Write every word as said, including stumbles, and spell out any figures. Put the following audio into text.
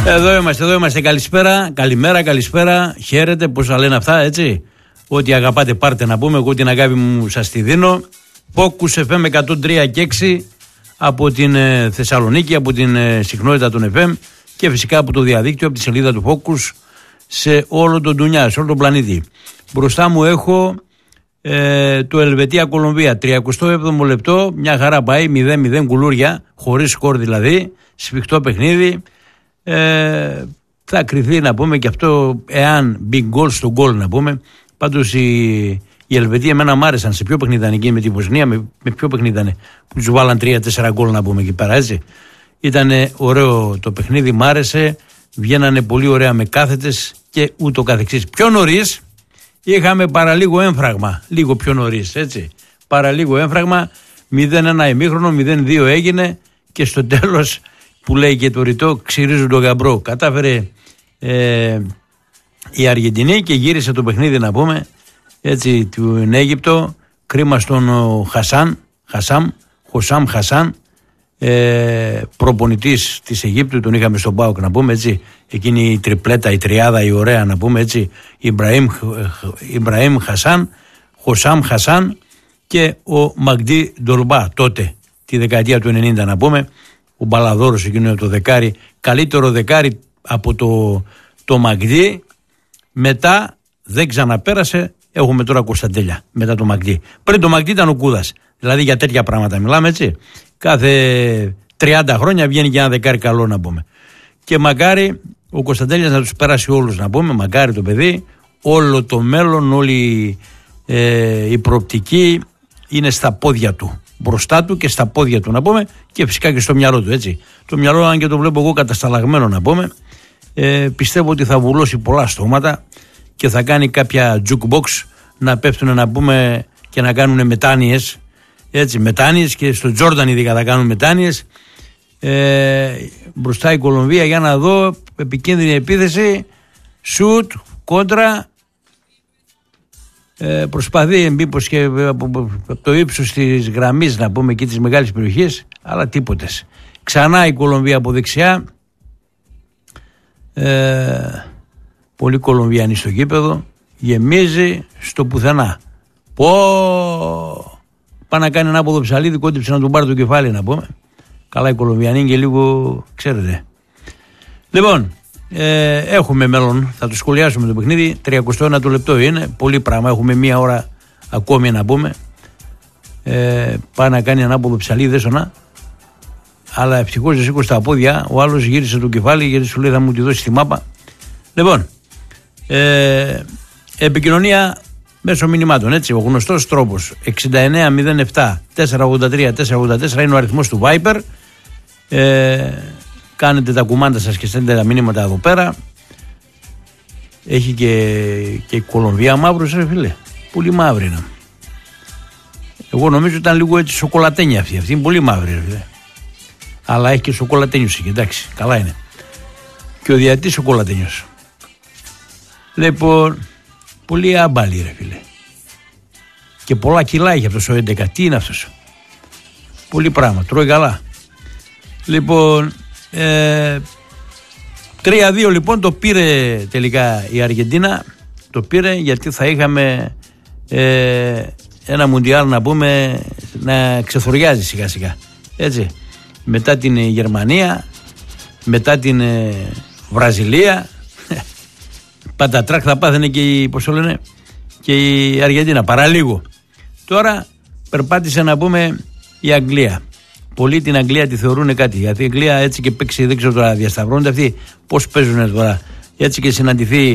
Εδώ είμαστε, εδώ είμαστε. Καλησπέρα, καλημέρα, καλησπέρα. Χαίρετε, πώς θα λένε αυτά, έτσι. Ό,τι αγαπάτε πάρτε να πούμε. Εγώ την αγάπη μου σας τη δίνω. Focus εφ εμ εκατόν τρία και έξι από την ε, Θεσσαλονίκη, από την ε, συχνότητα των εφ εμ και φυσικά από το διαδίκτυο, από τη σελίδα του Focus σε όλο τον ντουνιά, σε όλο τον πλανήτη. Μπροστά μου έχω ε, το Ελβετία Κολομβία, τριακοστό έβδομο λεπτό, μια χαρά πάει, μηδέν μηδέn κουλούρια, χωρίς σκορ δηλαδή, σφιχτό παιχνίδι. Ε, θα κρυθεί να πούμε και αυτό εάν μπει γκολ στο γκολ να πούμε. Πάντως η, η Ελβετία εμένα μ' άρεσαν. Σε ποιο παιχνίδι ήταν εκεί με την Βοσνία, με, με ποιο παιχνίδι ήταν που τους βάλαν τρία τέσσερα γκολ να πούμε εκεί πέρα, έτσι. Ήταν ωραίο το παιχνίδι, μ' άρεσε. Βγαίνανε πολύ ωραία με κάθετες και ούτω καθεξής. Πιο νωρίς είχαμε παραλίγο έμφραγμα, λίγο πιο νωρίς, έτσι. Παραλίγο έμφραγμα, μηδέν ένα ημίχρονο, μηδέν δύο έγινε και στο τέλος που λέει και το ρητό, ξυρίζουν τον γαμπρό. Κατάφερε ε, η Αργεντινή και γύρισε το παιχνίδι να πούμε, έτσι, του Αίγυπτο. Κρίμα στον Χασάν, Χασάμ, Χωσάμ Χασάν, ε, προπονητής της Αιγύπτου, τον είχαμε στον ΠΑΟΚ να πούμε, έτσι, εκείνη η τριπλέτα, η τριάδα, η ωραία να πούμε, έτσι, Ιμπραήμ, Ιμπραήμ Χασάν, Χωσάμ Χασάν και ο Μαγντί Ντορμπά τότε, τη δεκαετία του ενενήντα να πούμε, ο Μπαλαδόρος εκείνο το δεκάρι, καλύτερο δεκάρι από το, το Μαγντί. Μετά δεν ξαναπέρασε, έχουμε τώρα Κωνσταντέλια μετά το Μαγντί. Πριν το Μαγντί ήταν ο Κούδας, δηλαδή για τέτοια πράγματα μιλάμε, έτσι. Κάθε τριάντα χρόνια βγαίνει και ένα δεκάρι καλό να πούμε. Και μακάρι ο Κωνσταντέλιας να τους περάσει όλους να πούμε, μακάρι το παιδί, όλο το μέλλον, όλη ε, η προοπτική είναι στα πόδια του. Μπροστά του και στα πόδια του να πούμε και φυσικά και στο μυαλό του, έτσι. Το μυαλό, αν και το βλέπω εγώ κατασταλαγμένο να πούμε, ε, πιστεύω ότι θα βουλώσει πολλά στόματα και θα κάνει κάποια jukebox να πέφτουν να πούμε και να κάνουν μετάνοιες, έτσι, μετάνοιες και στο Τζόρνταν ειδικά θα κάνουν μετάνοιες. Ε, μπροστά η Κολομβία, για να δω, επικίνδυνη επίθεση, σουτ, κόντρα. Ε, προσπαθεί μήπως και από το ύψος της γραμμής να πούμε εκεί της μεγάλης περιοχής, αλλά τίποτες. Ξανά η Κολομβία από δεξιά, ε, πολύ Κολομβιανή στο γήπεδο, γεμίζει στο πουθενά. Πω πάει να κάνει ένα άποδο ψαλίδι, κόντυψε να τον πάρει το κεφάλι να πούμε. Καλά η Κολομβιανή και λίγο ξέρετε. Λοιπόν, Ε, έχουμε μέλλον, θα το σχολιάσουμε το παιχνίδι. τριακοστό ένατο λεπτό είναι, πολύ πράγμα. Έχουμε μία ώρα ακόμη να πούμε. Ε, πάει να κάνει ανάποδο ψαλίδι, δέσονα. Αλλά ευτυχώς δεν σήκωσε τα πόδια. Ο άλλος γύρισε το κεφάλι γιατί σου λέει θα μου τη δώσει τη μάπα. Λοιπόν, ε, επικοινωνία μέσω μηνυμάτων, έτσι. Ο γνωστός τρόπος εξήντα εννέα μηδέν επτά τετρακόσια ογδόντα τρία τετρακόσια ογδόντα τέσσερα είναι ο αριθμός του Viber. Ε, Κάνετε τα κουμάντα σας και στέλνετε τα μηνύματα εδώ πέρα. Έχει και, και η Κολομβία μαύρους, ρε φίλε. Πολύ μαύρη είναι. Εγώ νομίζω ήταν λίγο έτσι σοκολατένια αυτή. Αυτή είναι πολύ μαύρη, ρε φίλε. Αλλά έχει και σοκολατένιους εκεί, εντάξει, καλά είναι. Και ο διαιτητής σοκολατένιος. Λοιπόν, πολύ άμπαλη, ρε φίλε. Και πολλά κιλά έχει αυτός ο έντεκα. Τι είναι αυτός? Πολύ πράγμα, τρώει καλά. Λοιπόν, Ε, τρία δύο λοιπόν το πήρε τελικά η Αργεντίνα. Το πήρε γιατί θα είχαμε ε, ένα μουντιάλ να πούμε να ξεθοριάζει σιγά σιγά, έτσι. Μετά την Γερμανία, μετά την ε, Βραζιλία, πατατράκ θα πάθαινε και η, πώς το λένε, και η Αργεντίνα παραλίγο. Τώρα περπάτησε να πούμε η Αγγλία. Πολλοί την Αγγλία τη θεωρούν κάτι. Γιατί η Αγγλία έτσι και παίξει, δεν ξέρω τώρα, διασταυρώνεται αυτοί πώς παίζουν τώρα. Έτσι και συναντηθεί